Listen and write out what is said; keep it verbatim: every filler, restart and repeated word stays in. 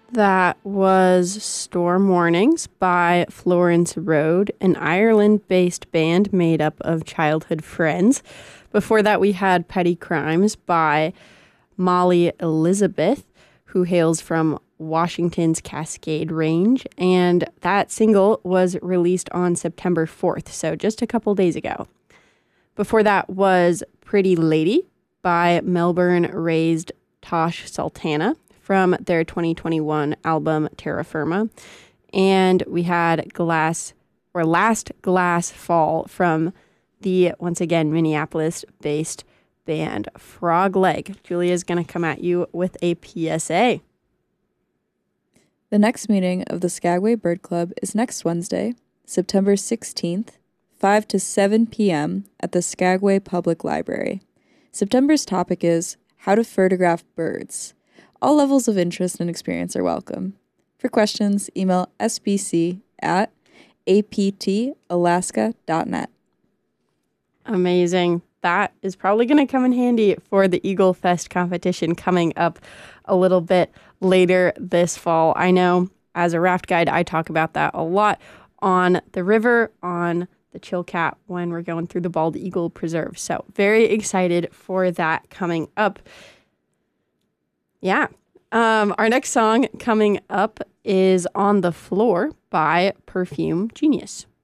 That was Storm Warnings by Florence Road, an Ireland-based band made up of childhood friends. Before that, we had Petty Crimes by Molly Elizabeth, who hails from Washington's Cascade Range, and that single was released on September fourth, so just a couple days ago. Before that was Pretty Lady by Melbourne-raised Tosh Sultana from their twenty twenty-one album Terra Firma. And we had Glass, or Last Glass Fall from the, once again, Minneapolis-based band Frog Leg. Julia's going to come at you with a P S A. The next meeting of the Skagway Bird Club is next Wednesday, September sixteenth, five to seven p.m. at the Skagway Public Library. September's topic is How to Photograph Birds. All levels of interest and experience are welcome. For questions, email s b c at a p t alaska dot net. Amazing. That is probably going to come in handy for the Eagle Fest competition coming up a little bit later this fall. I know as a raft guide, I talk about that a lot on the river, on the Chilkat when we're going through the Bald Eagle Preserve. So very excited for that coming up. Yeah. Um, our next song coming up is On the Floor by Perfume Genius.